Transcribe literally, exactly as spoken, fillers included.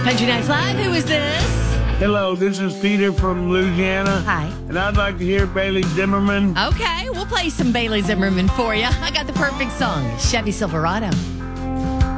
Country Nights Live, who is this? Hello, this is Peter from Louisiana. Hi. And I'd like to hear Bailey Zimmerman. Okay, we'll play some Bailey Zimmerman for you. I got the perfect song, Chevy Silverado.